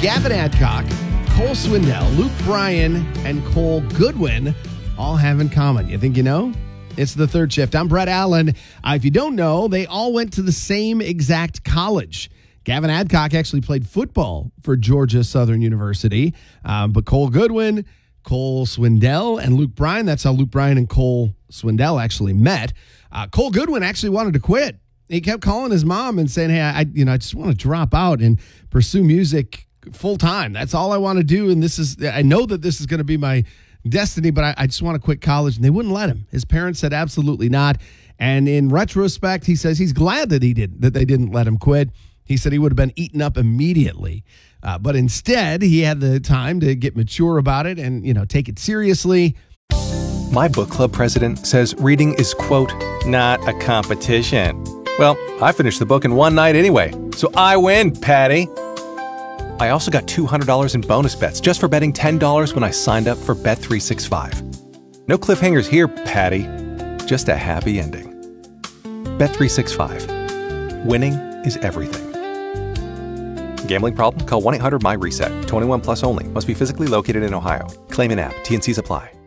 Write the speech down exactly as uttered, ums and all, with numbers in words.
Gavin Adcock, Cole Swindell, Luke Bryan, and Cole Goodwin all have in common. You think you know? It's the Third Shift. I'm Brett Allen. Uh, if you don't know, they all went to the same exact college. Gavin Adcock actually played football for Georgia Southern University. Um, but Cole Goodwin, Cole Swindell, and Luke Bryan, that's how Luke Bryan and Cole Swindell actually met. Uh, Cole Goodwin actually wanted to quit. He kept calling his mom and saying, hey, I, you know, I just want to drop out and pursue music full time. That's all I want to do. And this is, I know that this is going to be my destiny, but I, I just want to quit college. And they wouldn't let him. His parents said absolutely not. And in retrospect, he says he's glad that he did, that they didn't let him quit. He said he would have been eaten up immediately. Uh, but instead, he had the time to get mature about it and, you know, take it seriously. My book club president says reading is, quote, not a competition. Well, I finished the book in one night anyway, so I win, Patty. I also got two hundred dollars in bonus bets just for betting ten dollars when I signed up for Bet three sixty-five. No cliffhangers here, Patty. Just a happy ending. Bet three sixty-five. Winning is everything. Gambling problem? Call one eight hundred M Y RESET. twenty-one plus only. Must be physically located in Ohio. Claim in app. T and C's apply.